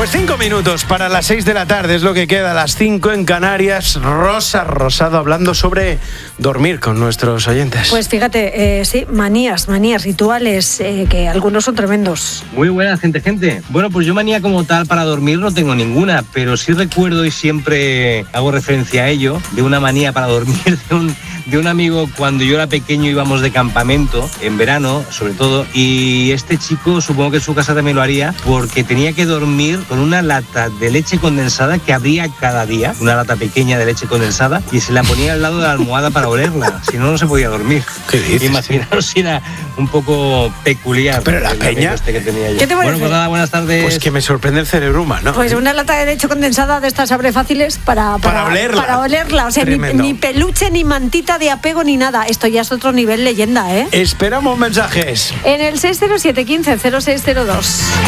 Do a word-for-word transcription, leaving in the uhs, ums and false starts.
Pues cinco minutos para las seis de la tarde, es lo que queda, a las cinco en Canarias. Rosa Rosado hablando sobre dormir con nuestros oyentes. Pues fíjate, eh, sí, manías, manías, rituales, eh, que algunos son tremendos. Muy buena gente, gente. Bueno, pues yo manía como tal para dormir no tengo ninguna, pero sí recuerdo y siempre hago referencia a ello, de una manía para dormir de un, de un amigo cuando yo era pequeño. Íbamos de campamento, en verano sobre todo, y este chico supongo que en su casa también lo haría, porque tenía que dormir con una lata de leche condensada que abría cada día, una lata pequeña de leche condensada, y se la ponía al lado de la almohada para olerla, si no, no se podía dormir. ¿Qué dices? Imaginaros si era un poco peculiar. Pero la el peña, este que tenía yo. ¿Qué te parece? Bueno, pues nada, buenas tardes. Pues que me sorprende el cerebro humano. Pues una lata de leche condensada de estas abre fáciles para, para, Para olerla. Para olerla, o sea, ni, ni peluche, ni mantita de apego, ni nada. Esto ya es otro nivel leyenda, ¿eh? Esperamos mensajes. En el seis cero siete uno cinco cero seis cero dos.